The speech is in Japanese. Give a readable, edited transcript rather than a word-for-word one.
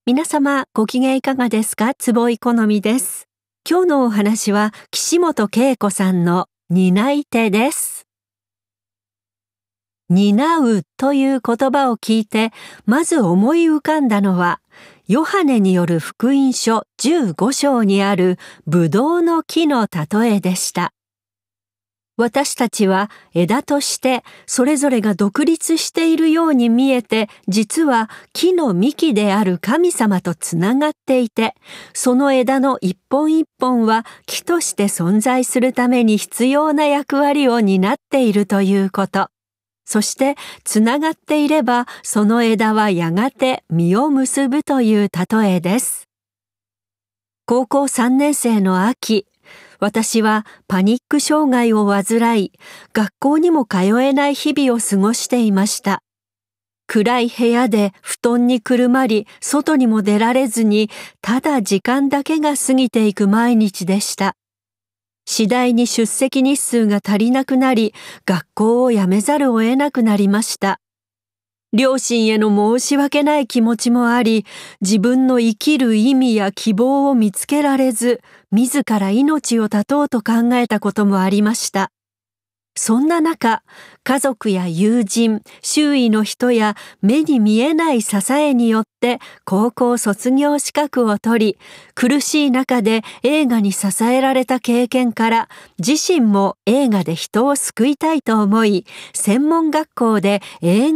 皆様ご機嫌いかがですか？坪井好みです。今日のお話は岸本恵子さんの担い手です。担うという言葉を聞いてまず思い浮かんだのはヨハネによる福音書15章にあるブドウの木の例えでした。私たちは枝としてそれぞれが独立しているように見えて、実は木の幹である神様とつながっていて、その枝の一本一本は木として存在するために必要な役割を担っているということ。そしてつながっていればその枝はやがて実を結ぶという例えです。高校3年生の秋、私はパニック障害を患い、学校にも通えない日々を過ごしていました。暗い部屋で布団にくるまり、外にも出られずに、ただ時間だけが過ぎていく毎日でした。次第に出席日数が足りなくなり、学校を辞めざるを得なくなりました。両親への申し訳ない気持ちもあり、自分の生きる意味や希望を見つけられず、自ら命を絶とうと考えたこともありました。そんな中、家族や友人、周囲の人や目に見えない支えによって高校卒業資格を取り、苦しい中で映画に支えられた経験から、自身も映画で人を救いたいと思い、専門学校で映画